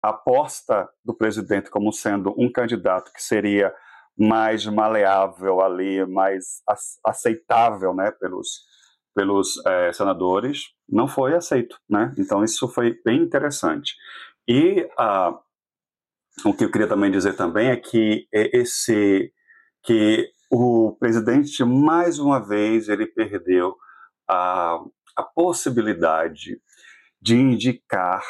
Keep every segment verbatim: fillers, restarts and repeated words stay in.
a aposta do presidente como sendo um candidato que seria mais maleável ali, mais aceitável, né, pelos, pelos é, senadores, não foi aceito, né? Então isso foi bem interessante. E ah, o que eu queria também dizer também é que esse que o presidente mais uma vez ele perdeu a, a possibilidade de indicar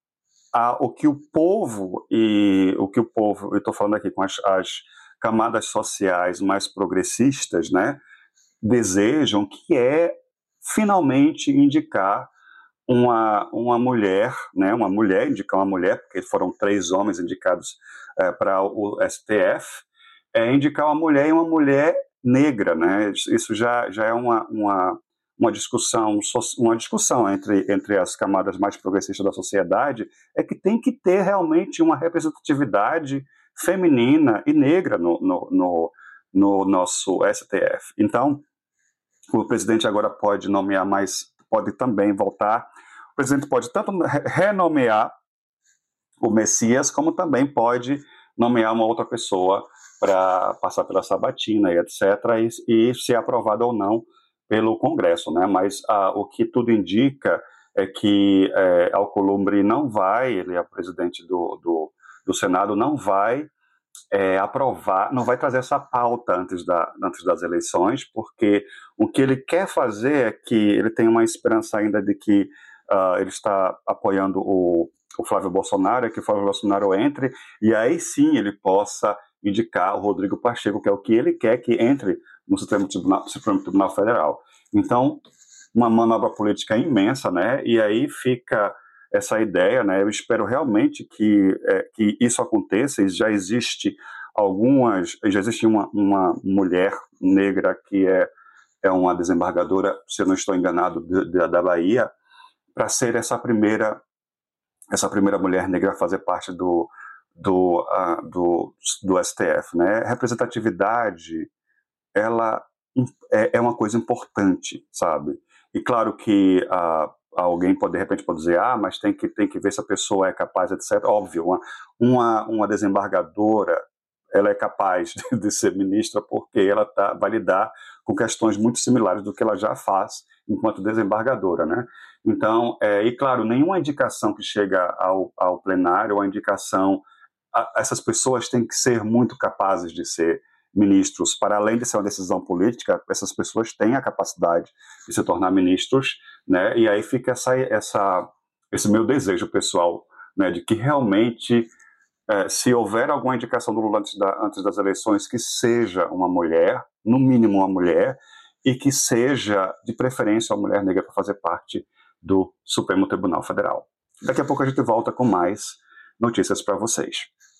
a, o que o povo e o que o povo, eu estou falando aqui com as, as camadas sociais mais progressistas, né, desejam, que é finalmente indicar uma, uma mulher, né, uma mulher, indicar uma mulher, porque foram três homens indicados é, para o S T F, é indicar uma mulher e uma mulher negra, né, isso já, já é uma, uma, uma discussão, uma discussão entre, entre as camadas mais progressistas da sociedade, é que tem que ter realmente uma representatividade feminina e negra no, no, no, no nosso S T F. Então, o presidente agora pode nomear mais, pode também voltar, o presidente pode tanto renomear o Messias, como também pode nomear uma outra pessoa para passar pela sabatina e etcétera, e, e ser aprovado ou não pelo Congresso, né? Mas ah, o que tudo indica é que é, Alcolumbre não vai, ele é o presidente do, do, do Senado, não vai É, aprovar, não vai trazer essa pauta antes, da, antes das eleições, porque o que ele quer fazer é que ele tem uma esperança ainda de que uh, ele está apoiando o, o Flávio Bolsonaro, é que o Flávio Bolsonaro entre, e aí sim ele possa indicar o Rodrigo Pacheco, que é o que ele quer que entre no Supremo Tribunal, Supremo Tribunal Federal. Então, uma manobra política imensa, né? E aí fica essa ideia, né? Eu espero realmente que, é, que isso aconteça. E já existe algumas, já existe uma, uma mulher negra que é, é uma desembargadora, se eu não estou enganado, de, de, da Bahia, para ser essa primeira, essa primeira mulher negra a fazer parte do, do, uh, do, do S T F, né? Representatividade, ela é, é uma coisa importante, sabe? E claro que uh, alguém pode, de repente, pode dizer, ah, mas tem que, tem que ver se a pessoa é capaz, etcétera. Óbvio, uma, uma, uma desembargadora, ela é capaz de, de ser ministra porque ela tá, vai lidar com questões muito similares do que ela já faz enquanto desembargadora, né? Então, é, e claro, nenhuma indicação que chega ao, ao plenário, a indicação, a, essas pessoas têm que ser muito capazes de ser ministros, para além de ser uma decisão política, essas pessoas têm a capacidade de se tornar ministros, né? E aí fica essa, essa, esse meu desejo pessoal, né, de que realmente, é, se houver alguma indicação do Lula antes, da, antes das eleições, que seja uma mulher, no mínimo uma mulher, e que seja, de preferência, uma mulher negra para fazer parte do Supremo Tribunal Federal. Daqui a pouco a gente volta com mais notícias para vocês.